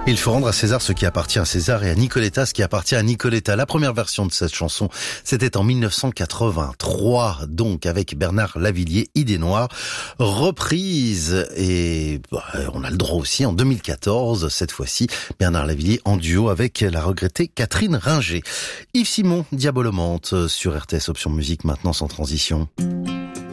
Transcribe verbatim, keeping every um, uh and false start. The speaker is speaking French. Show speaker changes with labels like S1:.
S1: Il faut rendre à César ce qui appartient à César et à Nicoletta ce qui appartient à Nicoletta. La première version de cette chanson, c'était en mille neuf cent quatre-vingt-trois, donc avec Bernard Lavilliers, Idée Noire, reprise. Et bah, on a le droit aussi en deux mille quatorze, cette fois-ci, Bernard Lavilliers en duo avec la regrettée Catherine Ringer. Yves Simon, Diabolomante sur R T S Option Musique, maintenant sans transition.